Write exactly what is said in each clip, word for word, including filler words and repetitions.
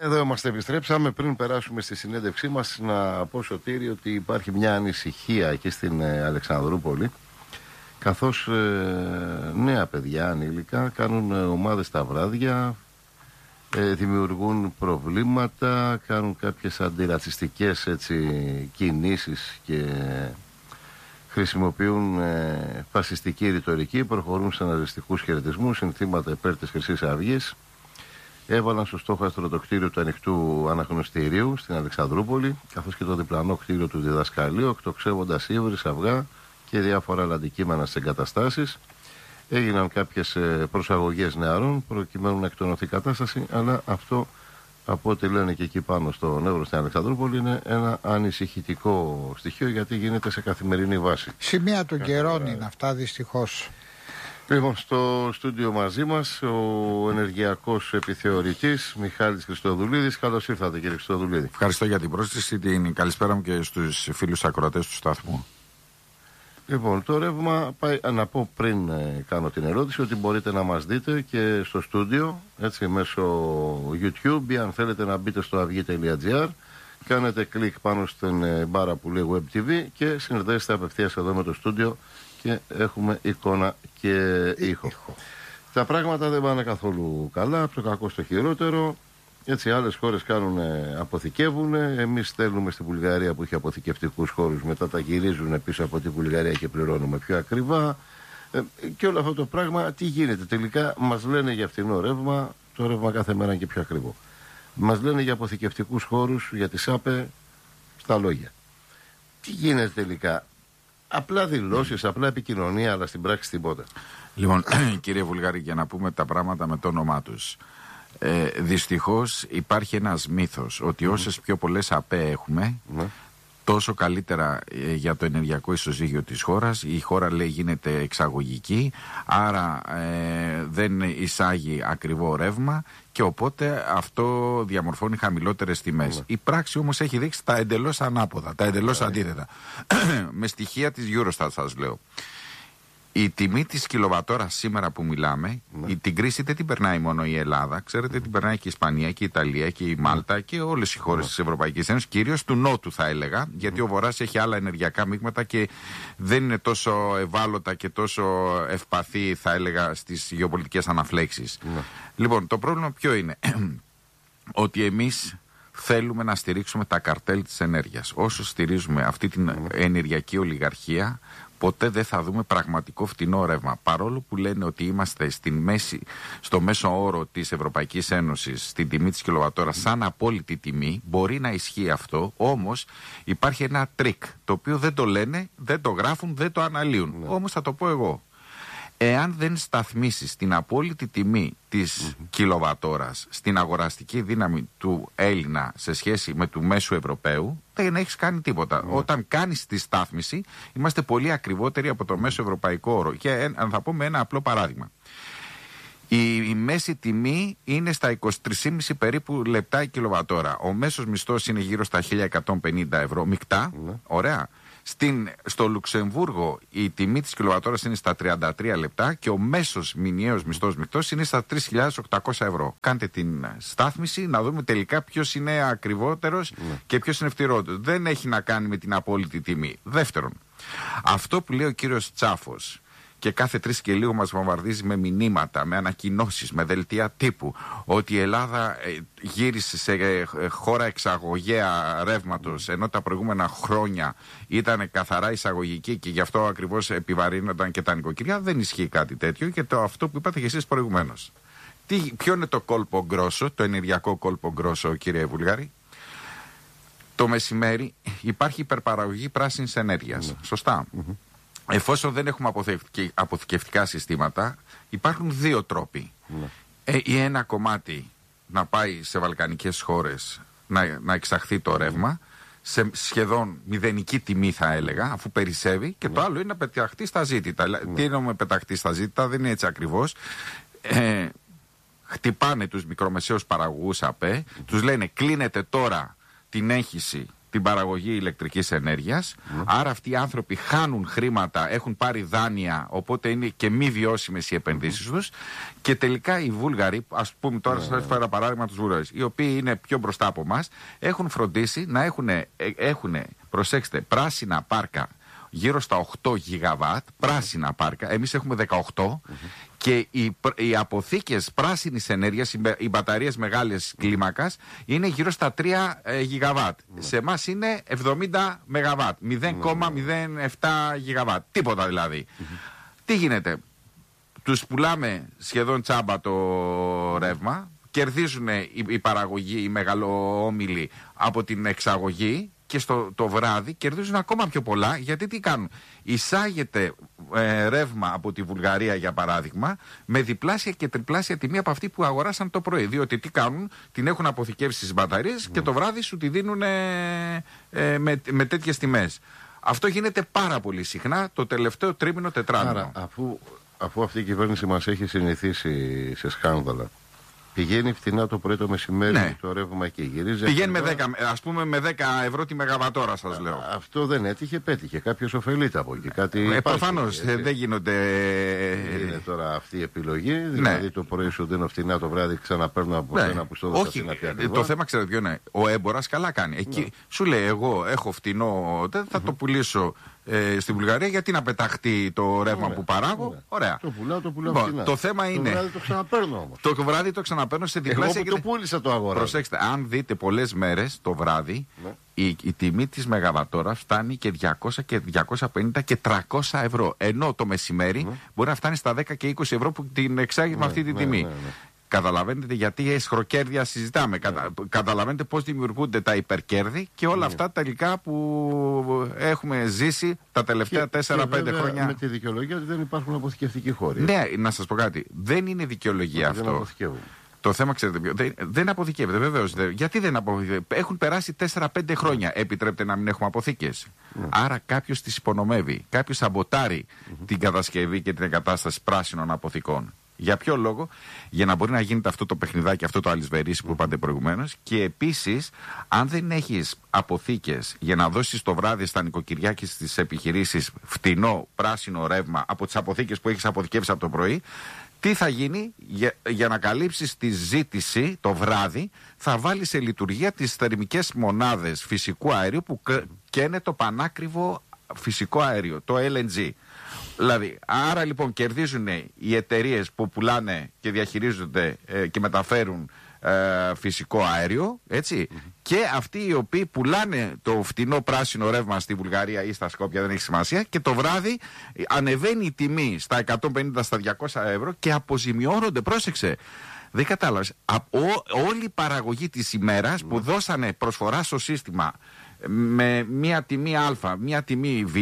Εδώ είμαστε, επιστρέψαμε. Πριν περάσουμε στη συνέντευξή μας, να πω, Σωτήρη, ότι υπάρχει μια ανησυχία εκεί στην ε, Αλεξανδρούπολη, καθώς ε, νέα παιδιά ανήλικα κάνουν ε, ομάδες τα βράδια, ε, δημιουργούν προβλήματα, κάνουν κάποιες αντιρατσιστικές έτσι, κινήσεις και χρησιμοποιούν ε, φασιστική ρητορική, προχωρούν σε ναζιστικούς χαιρετισμούς, συνθήματα υπέρ της Χρυσής Αυγής. Έβαλαν στο στόχαστρο το κτίριο του ανοιχτού αναγνωστηρίου στην Αλεξανδρούπολη, καθώς και το διπλανό κτίριο του διδασκαλείου, εκτοξεύοντας ύβρις, αυγά και διάφορα άλλα αντικείμενα στις εγκαταστάσεις. Έγιναν κάποιες προσαγωγές νεαρών προκειμένου να εκτονωθεί η κατάσταση, αλλά αυτό, από ό,τι λένε και εκεί πάνω στο Νεύρο στην Αλεξανδρούπολη, είναι ένα ανησυχητικό στοιχείο, γιατί γίνεται σε καθημερινή βάση. Σημεία των καιρών είναι αυτά, δυστυχώς. Λοιπόν, στο στούντιο μαζί μας ο ενεργειακός επιθεωρητής Μιχάλης Χριστοδουλίδης. Καλώς ήρθατε, κύριε Χριστοδουλίδη. Ευχαριστώ για την πρόσκληση. Την καλησπέρα μου και στους φίλους ακροατές του σταθμού. Λοιπόν, το ρεύμα πάει, να πω πριν ε, κάνω την ερώτηση, ότι μπορείτε να μας δείτε και στο στούντιο, έτσι, μέσω YouTube, ή αν θέλετε να μπείτε στο αυγή τελεία τζι άρ, κάνετε κλικ πάνω στην ε, μπάρα που λέει Web τι βι και συνδέεστε απευθείας εδώ με το στούντιο και έχουμε εικόνα και ήχο. ήχο. Τα πράγματα δεν πάνε καθόλου καλά, από το κακό στο χειρότερο. Έτσι, άλλες χώρες κάνουν, αποθηκεύουν. Εμείς στέλνουμε στη Βουλγαρία που έχει αποθηκευτικούς χώρους, μετά τα γυρίζουν πίσω από τη Βουλγαρία και πληρώνουμε πιο ακριβά. Ε, και όλο αυτό το πράγμα, τι γίνεται τελικά? Μας λένε για φθηνό ρεύμα, το ρεύμα κάθε μέρα είναι και πιο ακριβό. Μας λένε για αποθηκευτικούς χώρους, για τη ΣΑΠΕ, στα λόγια. Τι γίνεται τελικά? Απλά δηλώσεις, απλά επικοινωνία, αλλά στην πράξη τίποτα. Λοιπόν, κύριε Βουλγάρη, για να πούμε τα πράγματα με το όνομά τους. Ε, δυστυχώς υπάρχει ένας μύθος ότι όσες πιο πολλές ΑΠΕ έχουμε, mm. τόσο καλύτερα ε, για το ενεργειακό ισοζύγιο της χώρας. Η χώρα, λέει, γίνεται εξαγωγική, άρα ε, δεν εισάγει ακριβό ρεύμα και οπότε αυτό διαμορφώνει χαμηλότερες τιμές. Mm. Η πράξη όμως έχει δείξει τα εντελώς ανάποδα, τα εντελώς mm. αντίθετα. Με στοιχεία της Eurostat σας λέω. Η τιμή της κιλοβατόρας σήμερα που μιλάμε, ναι. η, την κρίση δεν την περνάει μόνο η Ελλάδα, ξέρετε, mm. την περνάει και η Ισπανία και η Ιταλία και η Μάλτα και όλες οι χώρες mm. της Ευρωπαϊκής Ένωσης, κυρίως του Νότου θα έλεγα, γιατί mm. ο Βορράς έχει άλλα ενεργειακά μείγματα και δεν είναι τόσο ευάλωτα και τόσο ευπαθή, θα έλεγα, στις γεωπολιτικές αναφλέξεις. Mm. Λοιπόν, το πρόβλημα ποιο είναι? Ότι εμείς θέλουμε να στηρίξουμε τα καρτέλ της ενέργειας. Όσο στηρίζουμε αυτή την mm. ενεργειακή ολιγαρχία, ποτέ δεν θα δούμε πραγματικό φτηνό ρεύμα. Παρόλο που λένε ότι είμαστε στην μέση, στο μέσο όρο της Ευρωπαϊκής Ένωσης, στην τιμή της κιλοβατόρας, σαν απόλυτη τιμή, μπορεί να ισχύει αυτό, όμως υπάρχει ένα τρίκ, το οποίο δεν το λένε, δεν το γράφουν, δεν το αναλύουν. Ναι. Όμως θα το πω εγώ. Εάν δεν σταθμίσεις την απόλυτη τιμή της mm-hmm. κιλοβατόρας στην αγοραστική δύναμη του Έλληνα σε σχέση με του μέσου Ευρωπαίου, δεν έχεις κάνει τίποτα. Mm. Όταν κάνεις τη στάθμιση, είμαστε πολύ ακριβότεροι από το μέσο ευρωπαϊκό όρο. Και θα πω με ένα απλό παράδειγμα. Η, η μέση τιμή είναι στα είκοσι τρία κόμμα πέντε περίπου λεπτά η κιλοβατόρα. Ο μέσος μισθός είναι γύρω στα χίλια εκατόν πενήντα ευρώ μεικτά. Mm. Ωραία. Στην, στο Λουξεμβούργο η τιμή της κιλοβατόρας είναι στα τριάντα τρία λεπτά και ο μέσος μηνιαίος μισθός μεικτός είναι στα τρεις χιλιάδες οκτακόσια ευρώ. Κάντε την στάθμιση να δούμε τελικά ποιος είναι ακριβότερος mm. και ποιος είναι φτηρότερος. Δεν έχει να κάνει με την απόλυτη τιμή. Δεύτερον, αυτό που λέει ο κύριος Τσάφος και κάθε τρεις και λίγο μας βομβαρδίζει με μηνύματα, με ανακοινώσεις, με δελτία τύπου, ότι η Ελλάδα ε, γύρισε σε ε, χώρα εξαγωγέα ρεύματος, ενώ τα προηγούμενα χρόνια ήταν καθαρά εισαγωγική και γι' αυτό ακριβώς επιβαρύνονταν και τα νοικοκυριά, δεν ισχύει κάτι τέτοιο και το αυτό που είπατε και εσείς προηγουμένως. Τι, ποιο είναι το κόλπο γκρόσο, το ενεργειακό κόλπο γκρόσο, κύριε Βουλγάρη? Το μεσημέρι υπάρχει υπερπαραγωγή πράσινης ενέργειας. Mm. Σωστά. Mm-hmm. Εφόσον δεν έχουμε αποθηκευτικά συστήματα, υπάρχουν δύο τρόποι. Ναι. Ε, ή ένα κομμάτι να πάει σε βαλκανικές χώρες να, να εξαχθεί το ρεύμα, σε σχεδόν μηδενική τιμή θα έλεγα, αφού περισσεύει, και ναι. το άλλο είναι να πεταχτεί στα ζήτητα. Ναι. Τι εννοούμε πεταχτεί στα ζήτητα, δεν είναι έτσι ακριβώς. Ε, χτυπάνε τους μικρομεσαίους παραγωγούς ΑΠΕ, mm. τους λένε κλείνετε τώρα την έγχυση την παραγωγή ηλεκτρικής ενέργειας. Mm. Άρα αυτοί οι άνθρωποι χάνουν χρήματα, έχουν πάρει δάνεια, οπότε είναι και μη βιώσιμες οι επενδύσεις mm. τους. Και τελικά οι Βούλγαροι, ας πούμε τώρα, σας mm. φέρα παράδειγμα τους Βούλγαρους, οι οποίοι είναι πιο μπροστά από εμάς, έχουν φροντίσει να έχουν, έχουν, προσέξτε, πράσινα πάρκα γύρω στα οκτώ γιγαβάτ, πράσινα πάρκα, εμείς έχουμε δεκαοκτώ mm-hmm. και οι, οι αποθήκες πράσινης ενέργειας, οι, οι μπαταρίες μεγάλες κλίμακας, είναι γύρω στα τρία ε, γιγαβάτ. Mm-hmm. Σε εμάς είναι εβδομήντα μεγαβάτ, μηδέν κόμμα μηδέν επτά γιγαβάτ, τίποτα δηλαδή. Mm-hmm. Τι γίνεται, τους πουλάμε σχεδόν τσάμπα το ρεύμα, κερδίζουν οι, οι παραγωγοί, οι μεγαλοόμιλοι από την εξαγωγή, και στο το βράδυ κερδίζουν ακόμα πιο πολλά, γιατί τι κάνουν? Εισάγεται ε, ρεύμα από τη Βουλγαρία, για παράδειγμα, με διπλάσια και τριπλάσια τιμή από αυτή που αγοράσαν το πρωί. Διότι τι κάνουν? Την έχουν αποθηκεύσει στις μπαταρίες mm. και το βράδυ σου τη δίνουν ε, ε, με, με τέτοιες τιμές. Αυτό γίνεται πάρα πολύ συχνά το τελευταίο τρίμηνο, τετράμηνο. Άρα, αφού, αφού αυτή η κυβέρνηση μας έχει συνηθίσει σε σκάνδαλα, πηγαίνει φτηνά το πρωί το μεσημέρι, ναι. το ρεύμα και γυρίζει. Πηγαίνει με δέκα, ας πούμε με δέκα ευρώ τη μεγαβατόρα, σας λέω. Αυτό δεν έτυχε, πέτυχε. Κάποιος ωφελείται από εκεί. Κάτι ε, προφανώς ε, δεν γίνονται. Είναι τώρα αυτή η επιλογή. Ναι. Δηλαδή το πρωί σου δίνω φτηνά, το βράδυ ξαναπαίρνω από ναι. ένα που στο δώσα φτηνά πια. Το θέμα ξέρετε ποιο είναι? Ο έμπορας καλά κάνει. Εκεί ναι. σου λέει, εγώ έχω φτηνό, δεν θα mm-hmm. το πουλήσω ε, στη Βουλγαρία, γιατί να πεταχτεί το ρεύμα Ωραία. που παράγω. Ωραία. Ωραία. Το πουλάω, το πουλάω λοιπόν, το θέμα είναι. Το βράδυ το ξαναπαίρνω όμως. Το βράδυ το ξαναπαίρνω σε διπλάσια. Εγώ που το πούλησα το αγορά. Προσέξτε, αν δείτε πολλές μέρες το βράδυ, ναι. η, η τιμή της μεγαβατόρας φτάνει και διακόσια και διακόσια πενήντα και τριακόσια ευρώ. Ενώ το μεσημέρι ναι. μπορεί να φτάνει στα δέκα και είκοσι ευρώ που την εξάγει ναι, με αυτή τη ναι, τιμή. Ναι, ναι, ναι. Καταλαβαίνετε γιατί εσχροκέρδια συζητάμε. Κατα... Yeah. Καταλαβαίνετε πώς δημιουργούνται τα υπερκέρδη και όλα yeah. αυτά τα υλικά που έχουμε ζήσει τα τελευταία τέσσερα πέντε χρόνια. Με τη δικαιολογία ότι δεν υπάρχουν αποθηκευτικοί χώροι. Ναι, να σας πω κάτι. Δεν είναι δικαιολογία δεν αυτό. Το θέμα, ξέρετε ποιο, δεν, δεν αποθηκεύεται, βεβαίως. Γιατί δεν αποθηκεύεται? Έχουν περάσει τέσσερα πέντε χρόνια. Επιτρέπεται να μην έχουμε αποθήκες. Mm. Άρα κάποιος τις υπονομεύει. Κάποιος σαμποτάρει mm-hmm. την κατασκευή και την εγκατάσταση πράσινων αποθηκών. Για ποιο λόγο? Για να μπορεί να γίνεται αυτό το παιχνιδάκι, αυτό το αλυσβερίσι που είπατε προηγουμένως. Και επίσης, αν δεν έχεις αποθήκες για να δώσεις το βράδυ στα νοικοκυριά και στις επιχειρήσεις φτηνό πράσινο ρεύμα από τις αποθήκες που έχεις αποθηκεύσει από το πρωί, τι θα γίνει? Για, για να καλύψεις τη ζήτηση το βράδυ, θα βάλεις σε λειτουργία τις θερμικές μονάδες φυσικού αερίου που καίνε το πανάκριβο φυσικό αέριο, το ελ εν τζι. Δηλαδή, άρα λοιπόν κερδίζουν οι εταιρείες που πουλάνε και διαχειρίζονται ε, και μεταφέρουν ε, φυσικό αέριο, έτσι, mm-hmm. και αυτοί οι οποίοι πουλάνε το φτηνό πράσινο ρεύμα στη Βουλγαρία ή στα Σκόπια, δεν έχει σημασία, και το βράδυ ανεβαίνει η τιμή στα εκατόν πενήντα στα διακόσια ευρώ και αποζημιώνονται, πρόσεξε. Δεν κατάλαβες. Όλη η παραγωγή της ημέρας mm-hmm. που δώσανε προσφορά στο σύστημα με μία τιμή α, μία τιμή β,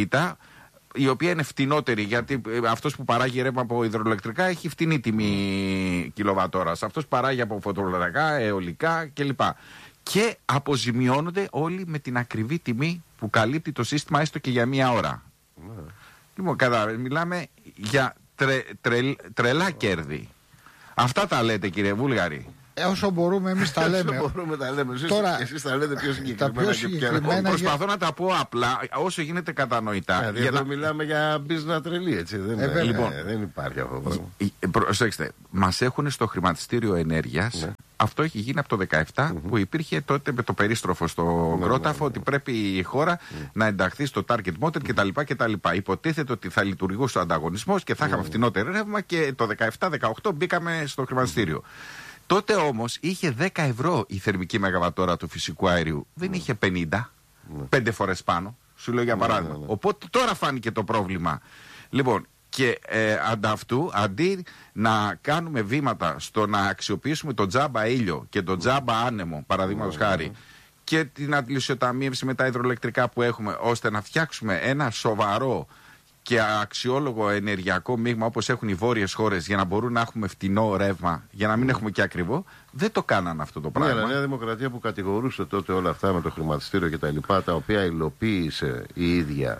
η οποία είναι φτηνότερη, γιατί αυτός που παράγει ρεύμα από υδροελεκτρικά έχει φτηνή τιμή κιλοβατόρας. Αυτός που παράγει από φωτοβολταϊκά, αιωλικά κλπ. Και αποζημιώνονται όλοι με την ακριβή τιμή που καλύπτει το σύστημα, έστω και για μία ώρα. Ναι. Λοιπόν, κατά, μιλάμε για τρε, τρε, τρελά κέρδη. Αυτά τα λέτε, κύριε Βούλγαρη. Ε, όσο μπορούμε εμείς τα λέμε. Όσο μπορούμε τα λέμε. Εσείς, τώρα, εσείς τα λέτε πιο συγκεκριμένα. Τα πιο συγκεκριμένα και προσπαθώ για... να τα πω απλά, όσο γίνεται κατανοητά. Ε, για εδώ να... μιλάμε για business τρελή, έτσι. Δεν, ε, είναι, λοιπόν, ε, δεν υπάρχει αυτό το πράγμα. Ε, προσέξτε, μας έχουν στο χρηματιστήριο ενέργειας. Ναι. Αυτό έχει γίνει από το δεκαεπτά mm-hmm. που υπήρχε τότε με το περίστροφο στο ναι, Κρόταφο, ναι, ναι, ότι πρέπει η χώρα mm. να ενταχθεί στο target model κτλ. κτλ. Υποτίθεται ότι θα λειτουργούσε ο ανταγωνισμός και θα είχαμε mm. φτηνότερο ρεύμα και το δεκαεπτά δεκαοκτώ μπήκαμε στο χρηματιστήριο. Mm. Τότε όμως είχε δέκα ευρώ η θερμική μεγαβατόρα του φυσικού αερίου. Δεν mm. είχε πενήντα, mm. πέντε φορές πάνω. Σου λέω για παράδειγμα. Mm. Οπότε τώρα φάνηκε το πρόβλημα. Λοιπόν, και ε, ανταυτού, αντί να κάνουμε βήματα στο να αξιοποιήσουμε τον τζάμπα ήλιο και τον τζάμπα άνεμο, παραδείγματος mm. χάρη, και την αντιλησιοταμίευση με τα υδροελεκτρικά που έχουμε, ώστε να φτιάξουμε ένα σοβαρό και αξιόλογο ενεργειακό μείγμα όπως έχουν οι βόρειες χώρες, για να μπορούν να έχουμε φτηνό ρεύμα, για να μην έχουμε και ακριβό, δεν το κάνανε αυτό το πράγμα. Ναι, αλλά η Νέα Δημοκρατία που κατηγορούσε τότε όλα αυτά με το χρηματιστήριο και τα λοιπά, τα οποία υλοποίησε η ίδια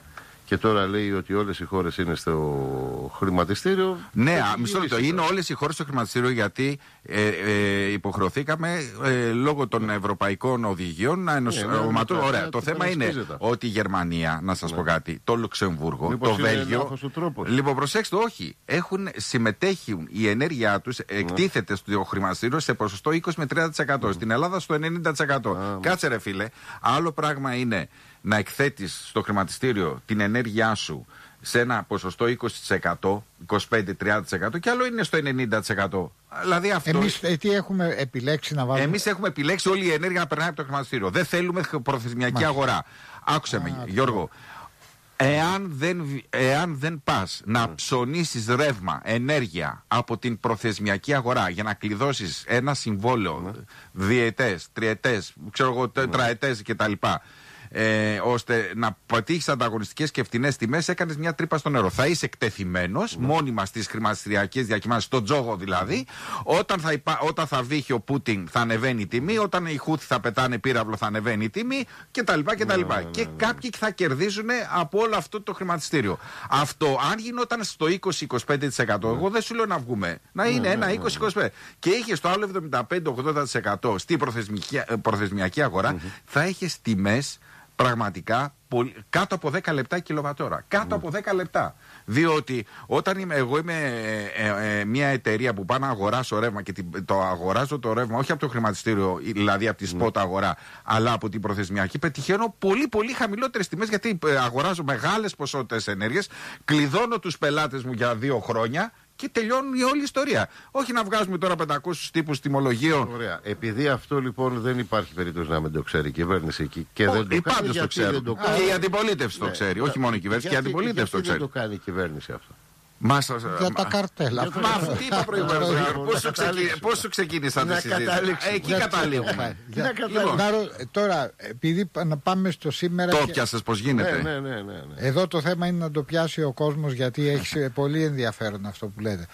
Και τώρα λέει ότι όλες οι χώρες είναι στο χρηματιστήριο. Ναι, μισό λεπτό. Είναι όλες οι χώρες στο χρηματιστήριο γιατί ε, ε, υποχρεωθήκαμε ε, λόγω των ευρωπαϊκών οδηγιών να ενωσωματούν. Ναι, ωραία. Το θέμα είναι ότι η Γερμανία, να σας ναι. πω κάτι, το Λουξεμβούργο, λοιπόν, το Βέλγιο. Λοιπόν, προσέξτε, όχι. Έχουν, συμμετέχουν η ενέργειά τους, εκτίθεται ναι. στο χρηματιστήριο σε ποσοστό είκοσι με τριάντα τοις εκατό. Mm. Στην Ελλάδα στο ενενήντα τοις εκατό. Ah, Κάτσε, ρε φίλε. Άλλο πράγμα είναι να εκθέτεις στο χρηματιστήριο την ενέργειά σου σε ένα ποσοστό είκοσι τοις εκατό, είκοσι πέντε με τριάντα τοις εκατό και άλλο είναι στο ενενήντα τοις εκατό. Δηλαδή αυτό... Εμείς ε, τι έχουμε επιλέξει να βάλουμε. Εμείς έχουμε επιλέξει όλη η ενέργεια να περνάει από το χρηματιστήριο. Δεν θέλουμε προθεσμιακή Μάλιστα. αγορά. Άκουσε Α, με, αυτό. Γιώργο. Εάν δεν, εάν δεν πας να mm. ψωνίσεις ρεύμα, ενέργεια από την προθεσμιακή αγορά για να κλειδώσεις ένα συμβόλαιο mm. διετές, τριετές, ξέρω εγώ, τετραετές κτλ. Ε, ώστε να πατήχεις ανταγωνιστικές και φτηνές τιμές, έκανες μια τρύπα στο νερό. Θα είσαι εκτεθειμένος mm. μόνιμα στις χρηματιστηριακές διακυμάνσεις, στον τζόγο δηλαδή. Mm. Όταν, θα υπά... όταν θα βύχει ο Πούτιν θα ανεβαίνει η τιμή, όταν οι Χούθοι θα πετάνε πύραυλο θα ανεβαίνει η τιμή κτλ. κτλ. Mm. Mm. Και κάποιοι θα κερδίζουν από όλο αυτό το χρηματιστήριο. Αυτό, αν γινόταν στο είκοσι με είκοσι πέντε τοις εκατό, mm. εγώ δεν σου λέω να βγούμε. Να είναι mm. ένα είκοσι με είκοσι πέντε τοις εκατό. Και είχε το άλλο εβδομήντα πέντε με ογδόντα τοις εκατό στην προθεσμιακή αγορά, mm-hmm. θα είχε τιμές πραγματικά πολύ, κάτω από δέκα λεπτά κιλοβατόρα. Κάτω mm. από δέκα λεπτά. Διότι όταν είμαι, εγώ είμαι ε, ε, μια εταιρεία που πάω να αγοράσω ρεύμα και την, το αγοράζω το ρεύμα όχι από το χρηματιστήριο, δηλαδή από τη σπότα mm. αγορά, αλλά από την προθεσμιακή, πετυχαίνω πολύ πολύ χαμηλότερες τιμές γιατί αγοράζω μεγάλες ποσότητες ενέργειας, κλειδώνω τους πελάτες μου για δύο χρόνια. Και τελειώνει η όλη η ιστορία. Όχι να βγάζουμε τώρα πεντακόσιους τύπους τιμολογίων. Ωραία. Επειδή αυτό λοιπόν δεν υπάρχει περίπτωση να μην το ξέρει η κυβέρνηση και, και δεν το κάνει. Το ξέρουν. Το κάνει. Και η αντιπολίτευση το ξέρει. Ναι. Όχι μόνο η κυβέρνηση, και η αντιπολίτευση το ξέρει. Δεν το κάνει η κυβέρνηση αυτό. Μας, για τα καρτέλα. Μα αυτή είπα προηγουμένως. Πώς σου ξεκίνησαν τις συζήτησεις. Εκεί καταλήγουμε. Τώρα, επειδή να πάμε στο σήμερα. Το πιάσες πώς γίνεται. Εδώ το θέμα είναι να το πιάσει ο κόσμος, γιατί έχει πολύ ενδιαφέρον αυτό που λέτε.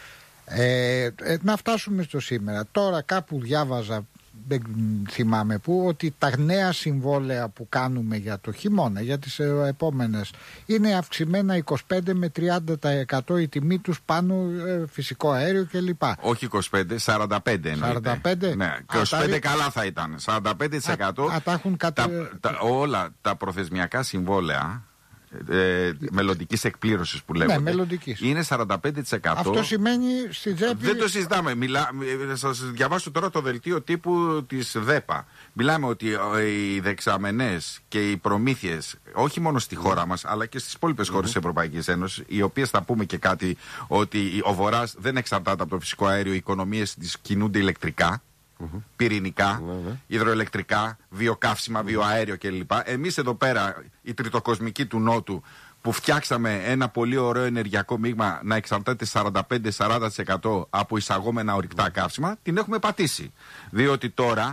Να φτάσουμε στο σήμερα. Τώρα κάπου διάβαζα, δεν θυμάμαι πού, ότι τα νέα συμβόλαια που κάνουμε για το χειμώνα, για τις επόμενες, είναι αυξημένα είκοσι πέντε με τριάντα τοις εκατό η τιμή τους πάνω, ε, φυσικό αέριο κλπ. Όχι είκοσι πέντε, σαράντα πέντε εννοείται. σαράντα πέντε. Ναι, είκοσι πέντε α, καλά θα ήταν. σαράντα πέντε τοις εκατό α, α, τα έχουν κατε... τα, τα, όλα τα προθεσμιακά συμβόλαια Ε, μελλοντικής εκπλήρωσης που λέγονται, ναι, μελλοντικής, είναι σαράντα πέντε τοις εκατό. Αυτό σημαίνει στην τσέπη. Δεν το συζητάμε. Μιλά, σας διαβάσω τώρα το δελτίο τύπου της ΔΕΠΑ. Μιλάμε ότι οι δεξαμενές και οι προμήθειες, όχι μόνο στη χώρα μας, αλλά και στις υπόλοιπες mm-hmm. χώρες της Ευρωπαϊκής Ένωσης, οι οποίες θα πούμε και κάτι, ότι ο Βορράς δεν εξαρτάται από το φυσικό αέριο, οι οικονομίες της κινούνται ηλεκτρικά. Mm-hmm. Πυρηνικά, mm-hmm. υδροελεκτρικά, βιοκαύσιμα, mm-hmm. βιοαέριο κλπ. Εμείς εδώ πέρα, οι τριτοκοσμικοί του Νότου, που φτιάξαμε ένα πολύ ωραίο ενεργειακό μείγμα να εξαρτάται σαράντα πέντε με σαράντα τοις εκατό από εισαγόμενα ορυκτά mm-hmm. καύσιμα, την έχουμε πατήσει. Διότι τώρα,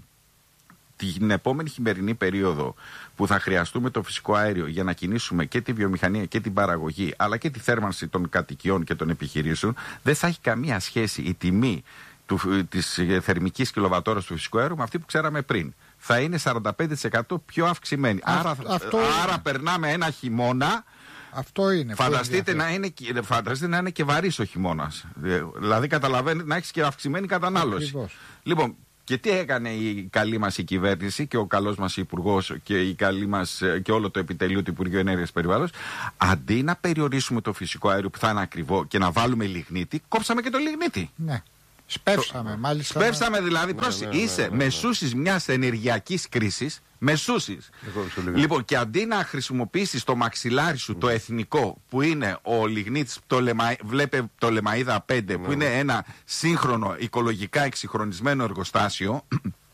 την επόμενη χειμερινή περίοδο που θα χρειαστούμε το φυσικό αέριο για να κινήσουμε και τη βιομηχανία και την παραγωγή, αλλά και τη θέρμανση των κατοικιών και των επιχειρήσεων, δεν θα έχει καμία σχέση η τιμή της θερμικής κιλοβατόρας του φυσικού αέριου με αυτή που ξέραμε πριν. Θα είναι σαράντα πέντε τοις εκατό πιο αυξημένη. Α, άρα, αυτό άρα περνάμε ένα χειμώνα. Αυτό είναι. Φανταστείτε να είναι, φανταστείτε να είναι και βαρύς ο χειμώνας. Δηλαδή καταλαβαίνετε να έχεις και αυξημένη κατανάλωση. Ακριβώς. Λοιπόν, και τι έκανε η καλή μας η κυβέρνηση και ο καλός μας υπουργός και, η καλή μας, και όλο το επιτελείο του Υπουργείου Ενέργειας Περιβάλλοντος, αντί να περιορίσουμε το φυσικό αέριο που θα είναι ακριβό και να βάλουμε λιγνίτη, κόψαμε και το λιγνίτη. Ναι. Σπεύσαμε, μάλιστα. Σπεύσαμε δηλαδή. Ναι, ναι, ναι, είσαι ναι, ναι, ναι. μεσούσης μιας ενεργειακής κρίσης. Μεσούσης. Λοιπόν, και αντί να χρησιμοποιήσεις το μαξιλάρι σου, mm. το εθνικό, που είναι ο λιγνίτης, το λεμα... βλέπε το Λεμαΐδα πέντε, mm. που είναι ένα σύγχρονο, οικολογικά εξυγχρονισμένο εργοστάσιο,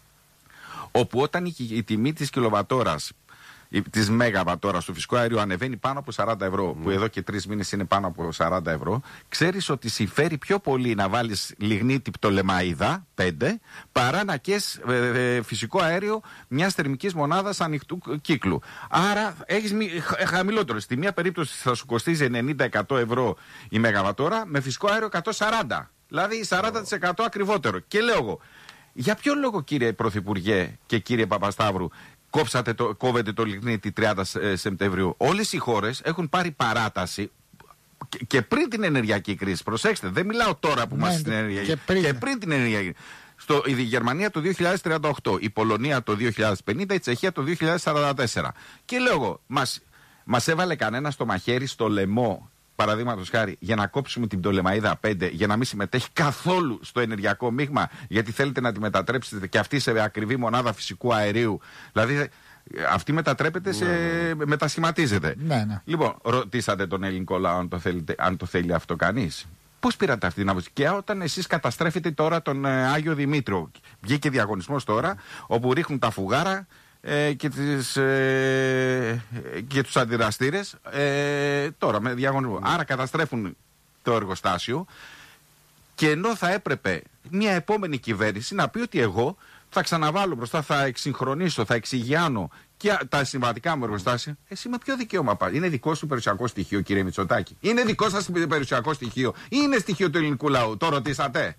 όπου όταν η, η τιμή της κιλοβατόρας, της μέγαβατόρας του φυσικού αερίου ανεβαίνει πάνω από σαράντα ευρώ, mm. που εδώ και τρεις μήνες είναι πάνω από σαράντα ευρώ, ξέρεις ότι συμφέρει πιο πολύ να βάλεις λιγνίτη πτολεμαΐδα πέντε παρά να καίς ε, ε, φυσικό αέριο μιας θερμικής μονάδας ανοιχτού κύκλου. Άρα έχεις μη, χαμηλότερο. Στη μία περίπτωση θα σου κοστίζει ενενήντα με εκατό ευρώ η μεγαβατόρα, με φυσικό αέριο εκατόν σαράντα. Δηλαδή σαράντα τοις εκατό ακριβότερο. Και λέω εγώ, για ποιο λόγο, κύριε Πρωθυπουργέ και κύριε Παπασταύρου, κόψατε το, κόβετε το λιγνίτη τριάντα Σεπτεμβρίου. Όλες οι χώρες έχουν πάρει παράταση και, και πριν την ενεργειακή κρίση. Προσέξτε, δεν μιλάω τώρα που ναι, είμαστε στην ενεργειακή και πριν, και πριν την ενεργειακή κρίση. Στο, η Γερμανία το δύο χιλιάδες τριάντα οκτώ, η Πολωνία το δύο χιλιάδες πενήντα, η Τσεχία το δύο χιλιάδες σαράντα τέσσερα. Και λέω εγώ, μας, μας έβαλε κανένα στο μαχαίρι, στο λαιμό, παραδείγματος χάρη, για να κόψουμε την Πτολεμαΐδα πέντε, για να μην συμμετέχει καθόλου στο ενεργειακό μείγμα, γιατί θέλετε να τη μετατρέψετε και αυτή σε ακριβή μονάδα φυσικού αερίου. Δηλαδή, αυτή μετατρέπεται σε. Ναι. μετασχηματίζεται. Ναι, ναι. Λοιπόν, ρωτήσατε τον ελληνικό λαό αν το, θέλετε, αν το θέλει αυτό κανείς. Πώς πήρατε αυτή την άποψη? Και όταν εσείς καταστρέφετε τώρα τον ε, Άγιο Δημήτριο, βγήκε διαγωνισμός τώρα, όπου ρίχνουν τα φουγάρα ε, και, τις, ε, και τους αντιδραστήρες ε, τώρα με διαγωνισμό. Άρα καταστρέφουν το εργοστάσιο, και ενώ θα έπρεπε μια επόμενη κυβέρνηση να πει ότι εγώ θα ξαναβάλω μπροστά, θα εξυγχρονίσω, θα εξηγιάνω και τα συμβατικά μου εργοστάσια. Εσύ με ποιο δικαίωμα πας? Είναι δικό σου περιουσιακό στοιχείο, κύριε Μητσοτάκη? Είναι δικό σας περιουσιακό στοιχείο? Είναι στοιχείο του ελληνικού λαού? Το ρωτήσατε?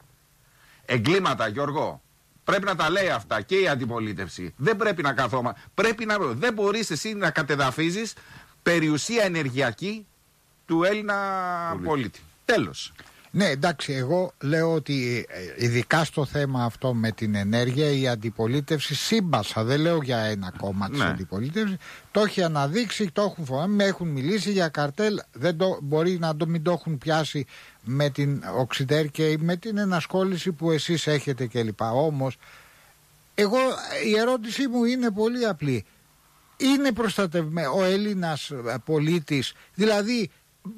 Εγκλήματα, Γιώργο. Πρέπει να τα λέει αυτά και η αντιπολίτευση. Δεν πρέπει να καθόμα. Πρέπει να. Δεν μπορείς εσύ να κατεδαφίζεις περιουσία ενεργειακή του Έλληνα πολίτη. πολίτη. Τέλος. Ναι, εντάξει, εγώ λέω ότι ειδικά στο θέμα αυτό με την ενέργεια η αντιπολίτευση σύμπασα, δεν λέω για ένα κόμμα της ναι. αντιπολίτευσης, το έχει αναδείξει, το έχουν φοβάμαι, με έχουν μιλήσει για καρτέλ, δεν το, μπορεί να το μην το έχουν πιάσει με την Οξυντέρ και με την ενασχόληση που εσείς έχετε κλπ. Όμως, εγώ η ερώτησή μου είναι πολύ απλή. Είναι προστατευμένο ο Έλληνας πολίτης, δηλαδή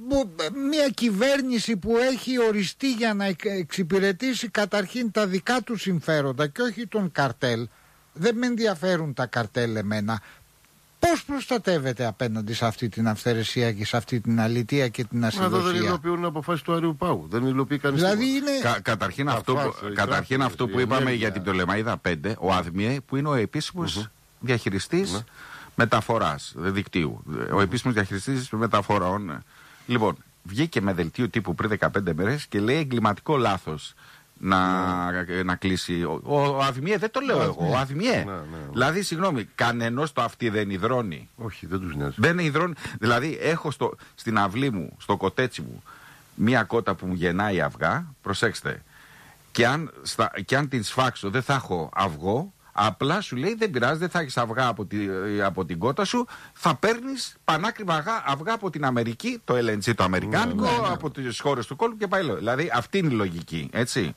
μια κυβέρνηση που έχει οριστεί για να εξυπηρετήσει καταρχήν τα δικά του συμφέροντα και όχι τον καρτέλ? Δεν με ενδιαφέρουν τα καρτέλ εμένα. Πώς προστατεύεται απέναντι σε αυτή την αυθαιρεσία και σε αυτή την αλητεία και την ασυδοσία? Εδώ δεν υλοποιούν αποφάσεις του Αριού Πάγου. Δεν υλοποιεί κανείς. Δηλαδή είναι... Κα, καταρχήν αυτό, που, καταρχήν αυτό που είπαμε για την Πτολεμαΐδα πέντε, ο ΑΔΜΙΕ που είναι ο επίσημος mm-hmm. διαχειριστής mm-hmm. μεταφοράς δικτύου. Ο επίσημος διαχειριστής μεταφορών. Λοιπόν, βγήκε με δελτίο τύπου πριν δεκαπέντε μέρες και λέει εγκληματικό λάθος να, ναι. να κλείσει. Ο, ο, ο ΑΔΜΙΕ, δεν το λέω εγώ, ο ΑΔΜΙΕ. Ναι, ναι, ναι. Δηλαδή, συγγνώμη, κανενός το αυτή δεν υδρώνει. Όχι, δεν τους νοιάζει. Δεν υδρώνει. Δηλαδή, έχω στο, στην αυλή μου, στο κοτέτσι μου, μία κότα που μου γεννάει αυγά, προσέξτε, και αν, στα, και αν την σφάξω δεν θα έχω αυγό. Απλά σου λέει δεν πειράζει, δεν θα έχεις αυγά από, τη, από την κότα σου, θα παίρνεις πανάκριβα αυγά, αυγά από την Αμερική, το ελ εν τζι το αμερικάνικο, ναι, ναι, ναι. από τις χώρες του κόλπου και πάει λέω. Δηλαδή αυτή είναι η λογική, έτσι.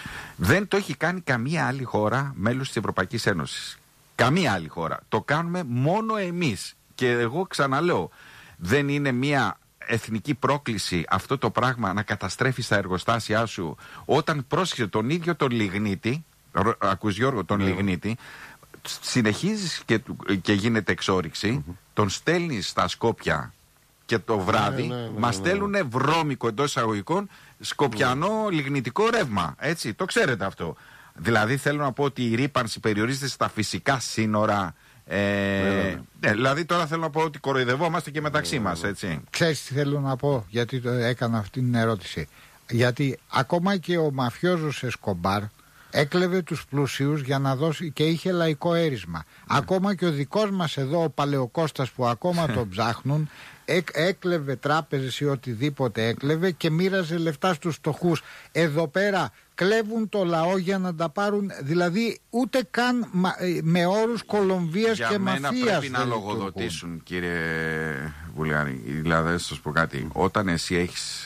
Δεν το έχει κάνει καμία άλλη χώρα μέλος της Ευρωπαϊκής Ένωσης. Καμία άλλη χώρα. Το κάνουμε μόνο εμείς. Και εγώ ξαναλέω, δεν είναι μια εθνική πρόκληση αυτό το πράγμα να καταστρέφεις τα εργοστάσια σου όταν πρόσχεσε τον ίδιο τον λιγνίτη? Ακούς Γιώργο τον yeah. λιγνίτη, συνεχίζεις και, και γίνεται εξόριξη, mm-hmm. τον στέλνεις στα Σκόπια και το βράδυ yeah, yeah, yeah, μας yeah, yeah. στέλνουνε βρώμικο εντός εισαγωγικών σκοπιανό yeah. λιγνητικό ρεύμα, έτσι, το ξέρετε αυτό. Δηλαδή θέλω να πω ότι η ρύπανση περιορίζεται στα φυσικά σύνορα. Ε, yeah. ε, δηλαδή τώρα θέλω να πω ότι κοροϊδευόμαστε και μεταξύ yeah. μας, έτσι. Ξέρεις τι θέλω να πω, γιατί το έκανα αυτή την ερώτηση? Γιατί ακόμα και ο μαφιόζος Εσκομπάρ έκλεβε τους πλούσιους για να δώσει και είχε λαϊκό έρισμα. Mm. Ακόμα και ο δικός μας εδώ ο Παλαιοκώστας που ακόμα τον ψάχνουν έκ, έκλεβε τράπεζες ή οτιδήποτε έκλεβε και μοίραζε λεφτά στους φτωχούς. Εδώ πέρα κλέβουν το λαό για να τα πάρουν, δηλαδή ούτε καν με όρους Κολομβίας και μαφίας. Για μένα πρέπει να λογοδοτήσουν, κύριε Βουλγάρη. Δηλαδή, σας πω κάτι. Όταν εσύ έχεις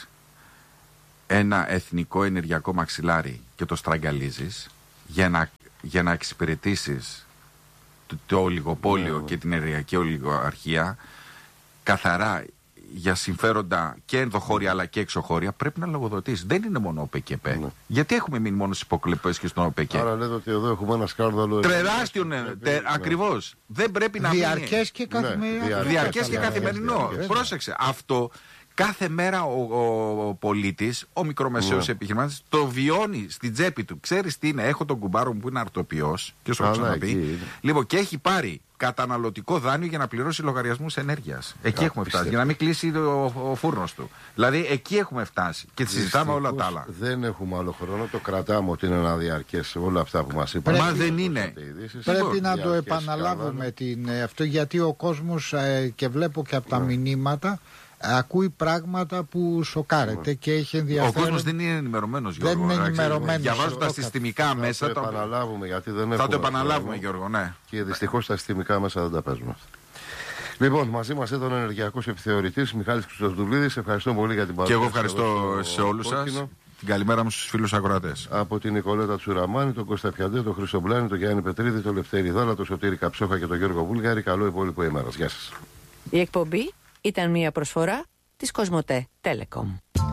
ένα εθνικό ενεργειακό μαξιλάρι και το στραγγαλίζεις για να, για να εξυπηρετήσεις το, το ολιγοπόλιο yeah. και την ενεργειακή ολιγοαρχία, καθαρά για συμφέροντα και ενδοχώρια αλλά και εξωχώρια, πρέπει να λογοδοτήσεις. Δεν είναι μόνο ο ΠΚΠ. Yeah. Γιατί έχουμε μείνει μόνο στις υποκλοπές και στον ΟΠΕΚ? Άρα λέτε ότι εδώ έχουμε ένα σκάνδαλο. Τεράστιο, ναι, τε, yeah. ακριβώς. Δεν πρέπει να διαρκές και, καθημερι... ναι, διαρκές και καθημερινό. Διαρκές. Πρόσεξε. Αυτό κάθε μέρα ο, ο, ο πολίτης, ο μικρομεσαίος ναι. επιχειρηματής, το βιώνει στην τσέπη του. Ξέρεις τι είναι, έχω τον κουμπάρο μου που είναι αρτοποιός και σου έχω ξαναπεί. Λοιπόν, και έχει πάρει καταναλωτικό δάνειο για να πληρώσει λογαριασμούς ενέργειας. Εκεί έχουμε φτάσει. Πιστεύω. Για να μην κλείσει ο, ο φούρνος του. Δηλαδή, εκεί έχουμε φτάσει. Και συζητάμε όλα τα άλλα. Δεν έχουμε άλλο χρόνο. Το κρατάμε ότι είναι ένα διαρκές όλα αυτά που μας είπαν. Μα δεν είναι. Πρέπει να το επαναλάβουμε την, αυτό, γιατί ο κόσμος ε, και βλέπω και από τα ναι. μηνύματα. Ακούει πράγματα που σοκάρεται και έχει ενδιαφέρον. Ο κόσμος δεν είναι ενημερωμένος, Γιώργο. Δεν είναι ενημερωμένος. Διαβάζω τα συστημικά μέσα. Θα το επαναλάβουμε, γιατί δεν θα το επαναλάβουμε, Γιώργο, ναι. Και δυστυχώς τα συστημικά μέσα δεν τα παίζουμε. Λοιπόν, μαζί μας ήταν ο ενεργειακός επιθεωρητής Μιχάλης Χριστοδουλίδης. Ευχαριστώ πολύ για την παρουσία. Και εγώ ευχαριστώ σε όλους σας. Την καλημέρα μου στους φίλους ακροατές. Από την Νικολέτα Τσουραμάνη, τον Κώστα Πιαντέ, τον Χρήστο Μπλάνη, τον Γιάννη Πετρίδη, τον Λευτέρη Δάλα, τον Σωτήρη Καψόχα και τον Γιώργο Βούλγαρη. Καλό υπόλοιπο ημέρας. Γεια σας. Η εκπομπή ήταν μια προσφορά της Κοσμοτέ Telecom.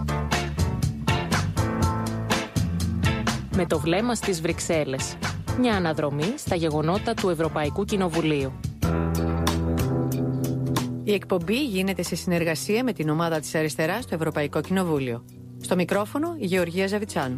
Με το βλέμμα στις Βρυξέλλες. Μια αναδρομή στα γεγονότα του Ευρωπαϊκού Κοινοβουλίου. Η εκπομπή γίνεται σε συνεργασία με την ομάδα της Αριστεράς στο Ευρωπαϊκό Κοινοβούλιο. Στο μικρόφωνο η Γεωργία Ζαβιτσάνου.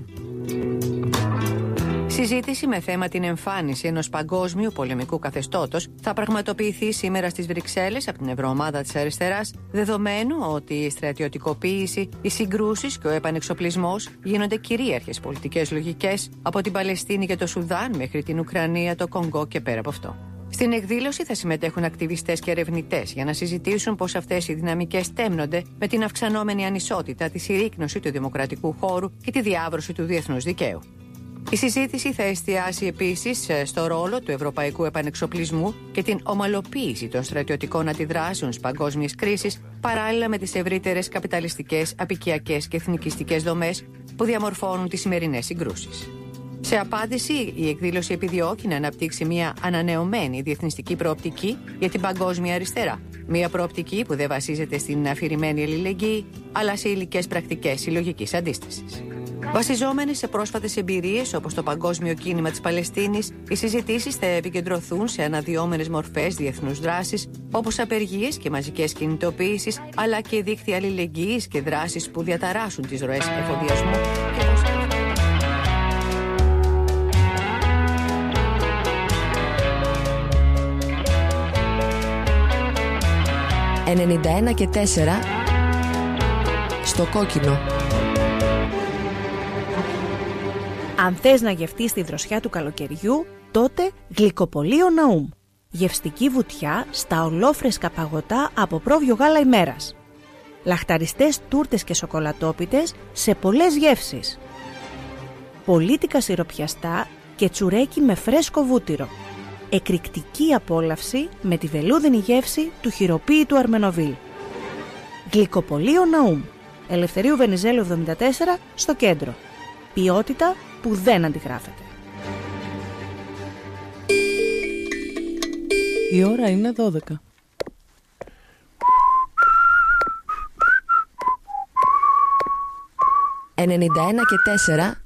Συζήτηση με θέμα την εμφάνιση ενός παγκόσμιου πολεμικού καθεστώτος θα πραγματοποιηθεί σήμερα στις Βρυξέλλες από την Ευρωομάδα της Αριστεράς, δεδομένου ότι η στρατιωτικοποίηση, οι συγκρούσεις και ο επανεξοπλισμός γίνονται κυρίαρχες πολιτικές λογικές από την Παλαιστίνη και το Σουδάν μέχρι την Ουκρανία, το Κονγκό και πέρα από αυτό. Στην εκδήλωση θα συμμετέχουν ακτιβιστές και ερευνητές για να συζητήσουν πώς αυτές οι δυναμικές τέμνονται με την αυξανόμενη ανισότητα, τη συρρίκνωση του δημοκρατικού χώρου και τη διάβρωση του διεθνούς δικαίου. Η συζήτηση θα εστιάσει επίσης στο ρόλο του ευρωπαϊκού επανεξοπλισμού και την ομαλοποίηση των στρατιωτικών αντιδράσεων στις παγκόσμιες κρίσεις, παράλληλα με τις ευρύτερες καπιταλιστικές, απικιακές και εθνικιστικές δομές που διαμορφώνουν τις σημερινές συγκρούσεις. Σε απάντηση, η εκδήλωση επιδιώκει να αναπτύξει μια ανανεωμένη διεθνιστική προοπτική για την παγκόσμια αριστερά. Μια προοπτική που δεν βασίζεται στην αφηρημένη αλληλεγγύη, αλλά σε υλικές πρακτικές συλλογικής αντίστασης. Βασιζόμενες σε πρόσφατες εμπειρίες όπως το παγκόσμιο κίνημα της Παλαιστίνης, οι συζητήσεις θα επικεντρωθούν σε αναδυόμενες μορφές διεθνούς δράσης, όπως απεργίες και μαζικές κινητοποίησεις, αλλά και δίκτυα αλληλεγγύης και δράσεις που διαταράσσουν τις ροές εφοδιασμού και ενενήντα ένα και τέσσερα στο κόκκινο. Αν θες να γευτείς τη δροσιά του καλοκαιριού, τότε γλυκοπολείο Ναούμ. Γευστική βουτιά στα ολόφρεσκα παγωτά από πρόβιο γάλα ημέρας. Λαχταριστές τούρτες και σοκολατόπιτες σε πολλές γεύσεις. Πολίτικα σιροπιαστά και τσουρέκι με φρέσκο βούτυρο. Εκρηκτική απόλαυση με τη βελούδινη γεύση του χειροποίητου Αρμενοβίλ. Γλυκοπολείο Ναούμ. Ελευθερίου Βενιζέλου εβδομήντα τέσσερα στο κέντρο. Ποιότητα που δεν αντιγράφεται. Η ώρα είναι δώδεκα. ενενήντα ένα και τέσσερα